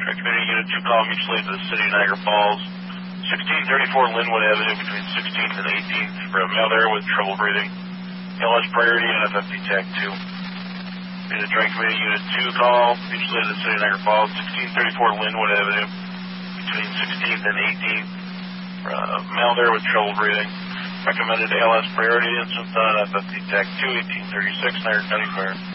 Direct Community Unit 2 call mutually to the City of Niagara Falls. 1634 Linwood Avenue between 16th and 18th for a male there with trouble breathing. LS priority and FFP TAC 2. In the Direct Community Unit 2 call mutually to the City of Niagara Falls. 1634 Linwood Avenue between 16th and 18th for a male there with trouble breathing. Recommended ALS priority and FFP TAC 2, 1836 Niagara County Fire.